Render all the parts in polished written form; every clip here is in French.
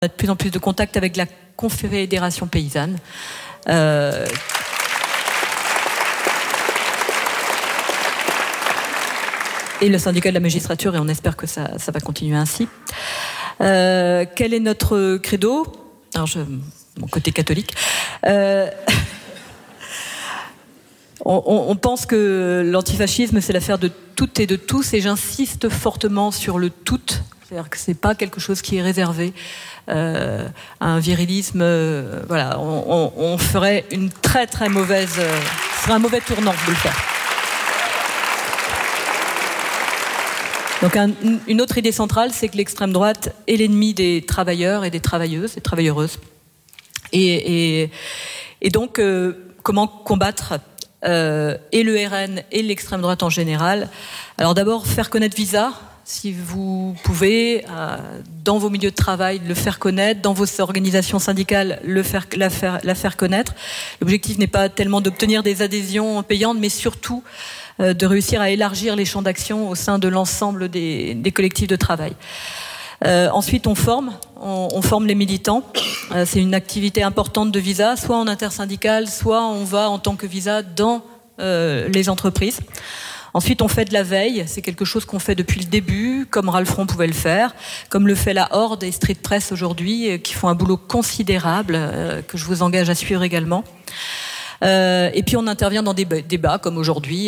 a de plus en plus de contacts avec la Confédération paysanne. Et le syndicat de la magistrature, et on espère que ça va continuer ainsi. Quel est notre credo ? Alors, mon côté catholique. On pense que l'antifascisme, c'est l'affaire de toutes et de tous, et j'insiste fortement sur le tout. C'est-à-dire que c'est pas quelque chose qui est réservé à un virilisme. Voilà, on ferait une très très mauvaise. Ce serait un mauvais tournant de le faire. Donc une autre idée centrale, c'est que l'extrême droite est l'ennemi des travailleurs et des travailleuses et travailleuses. Et donc, comment combattre et le RN et l'extrême droite en général ? Alors d'abord, faire connaître Visa, si vous pouvez, dans vos milieux de travail, le faire connaître, dans vos organisations syndicales, la faire connaître. L'objectif n'est pas tellement d'obtenir des adhésions payantes, mais surtout de réussir à élargir les champs d'action au sein de l'ensemble des collectifs de travail. Ensuite, on forme les militants. C'est une activité importante de Visa, soit en intersyndical, soit on va en tant que Visa dans les entreprises. Ensuite, on fait de la veille. C'est quelque chose qu'on fait depuis le début, comme Ralfron pouvait le faire, comme le fait la Horde et Street Press aujourd'hui, qui font un boulot considérable, que je vous engage à suivre également. Et puis on intervient dans des débats comme aujourd'hui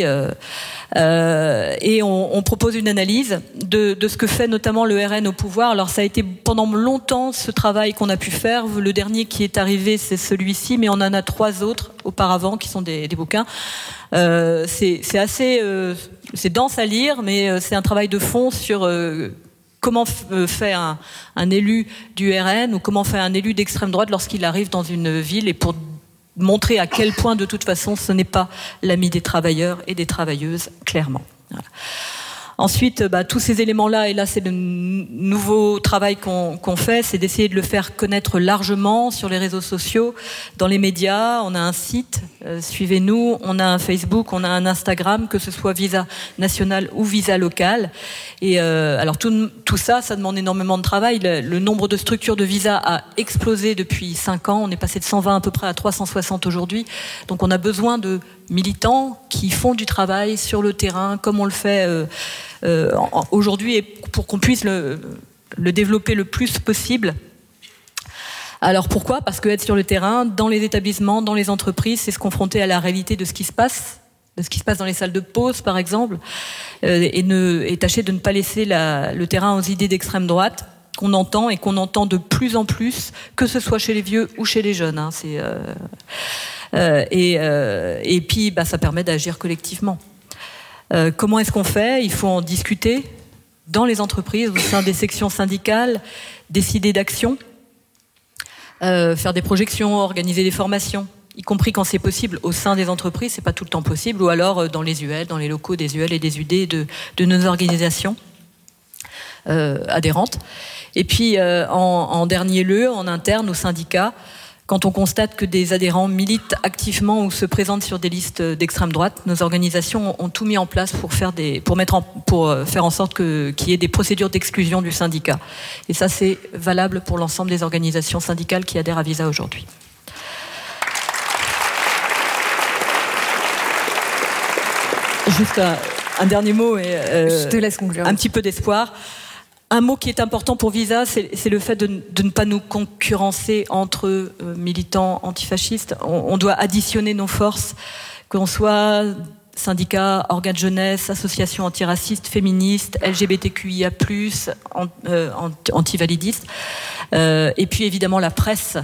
et on propose une analyse de ce que fait notamment le RN au pouvoir. Alors ça a été pendant longtemps ce travail qu'on a pu faire. Le dernier qui est arrivé, c'est celui-ci, mais on en a 3 autres auparavant qui sont des bouquins. C'est assez c'est dense à lire, mais c'est un travail de fond sur comment fait un élu du RN ou comment fait un élu d'extrême droite lorsqu'il arrive dans une ville, et pour montrer à quel point, de toute façon, ce n'est pas l'ami des travailleurs et des travailleuses, clairement. Voilà. Ensuite, tous ces éléments-là, et là c'est le nouveau travail qu'on fait, c'est d'essayer de le faire connaître largement sur les réseaux sociaux, dans les médias. On a un site, suivez-nous, on a un Facebook, on a un Instagram, que ce soit Visa national ou Visa local. Et alors tout ça demande énormément de travail. Le nombre de structures de Visa a explosé depuis 5 ans. On est passé de 120 à peu près à 360 aujourd'hui. Donc on a besoin de militants qui font du travail sur le terrain, comme on le fait aujourd'hui, et pour qu'on puisse le développer le plus possible. Alors pourquoi ? Parce que être sur le terrain, dans les établissements, dans les entreprises, c'est se confronter à la réalité de ce qui se passe dans les salles de pause, par exemple, et tâcher de ne pas laisser le terrain aux idées d'extrême droite qu'on entend et qu'on entend de plus en plus, que ce soit chez les vieux ou chez les jeunes. Et puis, ça permet d'agir collectivement. Comment est-ce qu'on fait ? Il faut en discuter dans les entreprises, au sein des sections syndicales, décider d'actions, faire des projections, organiser des formations, y compris quand c'est possible au sein des entreprises, c'est pas tout le temps possible, ou alors dans les UL, dans les locaux des UL et des UD de nos organisations adhérentes. Et puis, en dernier lieu, en interne, aux syndicats, quand on constate que des adhérents militent activement ou se présentent sur des listes d'extrême droite, nos organisations ont tout mis en place pour faire en sorte qu'il y ait des procédures d'exclusion du syndicat. Et ça, c'est valable pour l'ensemble des organisations syndicales qui adhèrent à Visa aujourd'hui. Juste un dernier mot et je te laisse conclure. Un petit peu d'espoir. Un mot qui est important pour Visa, c'est le fait de ne pas nous concurrencer entre militants antifascistes. On doit additionner nos forces, qu'on soit syndicats, organes de jeunesse, associations antiracistes, féministes, LGBTQIA+, antivalidistes, et puis évidemment la presse.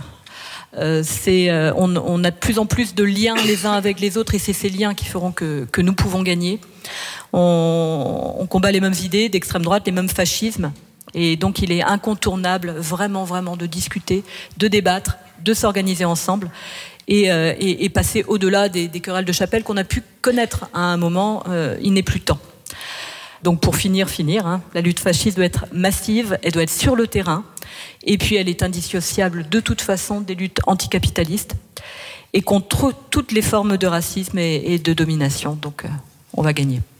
On a de plus en plus de liens les uns avec les autres, et c'est ces liens qui feront que nous pouvons gagner. On combat les mêmes idées d'extrême droite, les mêmes fascismes, et donc il est incontournable vraiment de discuter, de débattre, de s'organiser ensemble et passer au-delà des querelles de chapelle qu'on a pu connaître à un moment. Il n'est plus temps. Donc pour finir, la lutte fasciste doit être massive, elle doit être sur le terrain, et puis elle est indissociable de toute façon des luttes anticapitalistes et contre toutes les formes de racisme et de domination. Donc on va gagner.